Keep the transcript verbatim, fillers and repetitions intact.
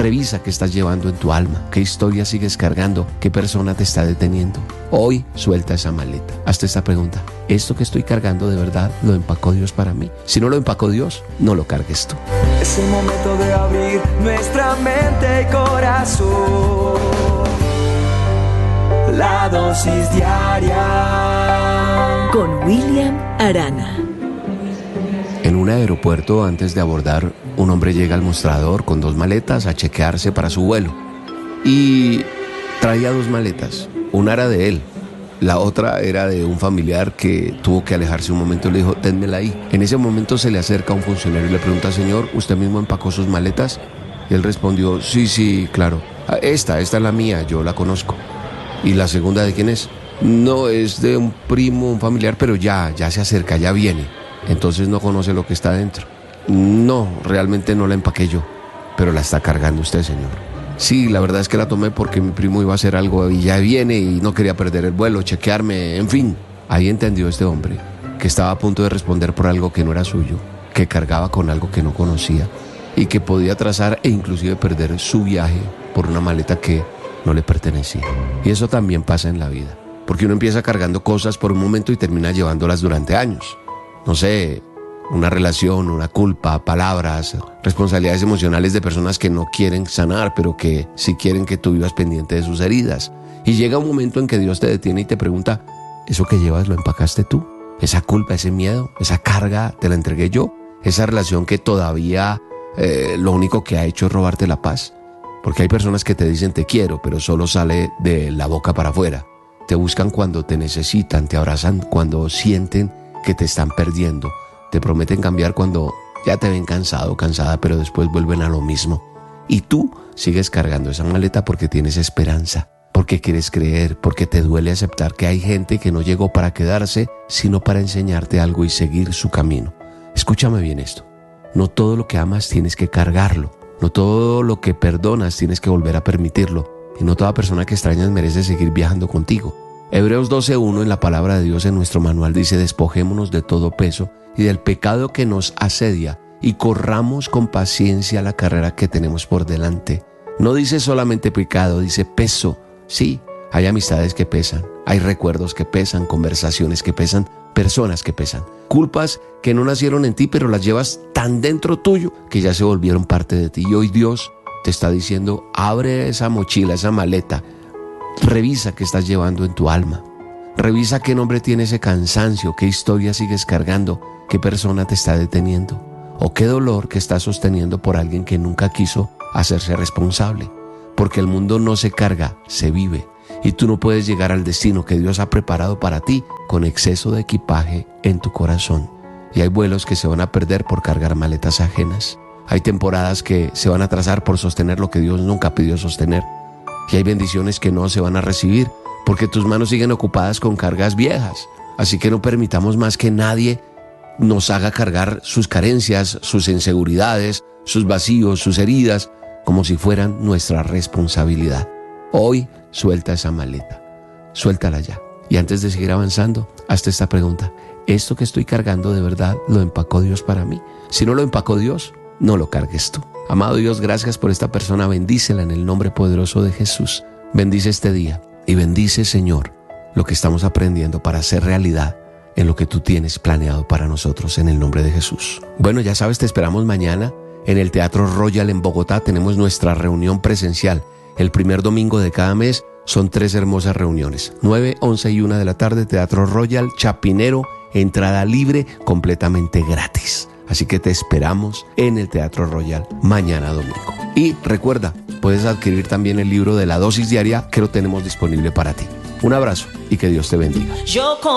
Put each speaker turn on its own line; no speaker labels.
Revisa qué estás llevando en tu alma, qué historia sigues cargando, qué persona te está deteniendo. Hoy suelta esa maleta. Hazte esta pregunta: ¿esto que estoy cargando de verdad lo empacó Dios para mí? Si no lo empacó Dios, no lo cargues tú.
Es el momento de abrir nuestra mente y corazón. La dosis diaria
con William Arana.
En un aeropuerto, antes de abordar, un hombre llega al mostrador con dos maletas a chequearse para su vuelo. Y traía dos maletas. Una era de él, la otra era de un familiar que tuvo que alejarse un momento y le dijo: dénmela ahí. En ese momento se le acerca un funcionario y le pregunta: señor, ¿usted mismo empacó sus maletas? Y él respondió: sí, sí, claro. Esta, esta es la mía, yo la conozco. ¿Y la segunda de quién es? No, es de un primo, un familiar, pero ya, ya se acerca, ya viene. Entonces no conoce lo que está dentro. No, realmente no la empaqué yo, pero la está cargando usted, señor. Sí, la verdad es que la tomé porque mi primo iba a hacer algo y ya viene y no quería perder el vuelo, chequearme, en fin. Ahí entendió este hombre que estaba a punto de responder por algo que no era suyo, que cargaba con algo que no conocía y que podía atrasar e inclusive perder su viaje por una maleta que no le pertenecía. Y eso también pasa en la vida, porque uno empieza cargando cosas por un momento y termina llevándolas durante años. No sé, una relación, una culpa, palabras, responsabilidades emocionales de personas que no quieren sanar, pero que sí quieren que tú vivas pendiente de sus heridas. Y llega un momento en que Dios te detiene y te pregunta: ¿eso que llevas lo empacaste tú? Esa culpa, ese miedo, esa carga, ¿te la entregué yo? Esa relación que todavía eh, lo único que ha hecho es robarte la paz. Porque hay personas que te dicen te quiero, pero solo sale de la boca para afuera. Te buscan cuando te necesitan, te abrazan cuando sienten que te están perdiendo. Te prometen cambiar cuando ya te ven cansado, cansada, pero después vuelven a lo mismo. Y tú sigues cargando esa maleta porque tienes esperanza, porque quieres creer, porque te duele aceptar que hay gente que no llegó para quedarse, sino para enseñarte algo y seguir su camino. Escúchame bien esto: no todo lo que amas tienes que cargarlo, no todo lo que perdonas tienes que volver a permitirlo, y no toda persona que extrañas merece seguir viajando contigo. Hebreos doce uno en la palabra de Dios en nuestro manual dice: despojémonos de todo peso y del pecado que nos asedia y corramos con paciencia la carrera que tenemos por delante. No dice solamente pecado, dice peso. Sí, hay amistades que pesan, hay recuerdos que pesan, conversaciones que pesan, personas que pesan, culpas que no nacieron en ti pero las llevas tan dentro tuyo que ya se volvieron parte de ti. Y hoy Dios te está diciendo: abre esa mochila, esa maleta. Revisa qué estás llevando en tu alma. Revisa qué nombre tiene ese cansancio, qué historia sigues cargando, qué persona te está deteniendo o qué dolor que estás sosteniendo por alguien que nunca quiso hacerse responsable. Porque el mundo no se carga, se vive. Y tú no puedes llegar al destino que Dios ha preparado para ti con exceso de equipaje en tu corazón. Y hay vuelos que se van a perder por cargar maletas ajenas. Hay temporadas que se van a atrasar por sostener lo que Dios nunca pidió sostener. Y hay bendiciones que no se van a recibir porque tus manos siguen ocupadas con cargas viejas. Así que no permitamos más que nadie nos haga cargar sus carencias, sus inseguridades, sus vacíos, sus heridas, como si fueran nuestra responsabilidad. Hoy suelta esa maleta, suéltala ya. Y antes de seguir avanzando, hazte esta pregunta: ¿esto que estoy cargando de verdad lo empacó Dios para mí? Si no lo empacó Dios, no lo cargues tú. Amado Dios, gracias por esta persona, bendícela en el nombre poderoso de Jesús. Bendice este día y bendice, Señor, lo que estamos aprendiendo para hacer realidad en lo que tú tienes planeado para nosotros, en el nombre de Jesús. Bueno, ya sabes, te esperamos mañana en el Teatro Royal en Bogotá. Tenemos nuestra reunión presencial. El primer domingo de cada mes son tres hermosas reuniones: nueve, once y una de la tarde, Teatro Royal, Chapinero, entrada libre, completamente gratis. Así que te esperamos en el Teatro Royal mañana domingo. Y recuerda, puedes adquirir también el libro de la dosis diaria que lo tenemos disponible para ti. Un abrazo y que Dios te bendiga. Yo con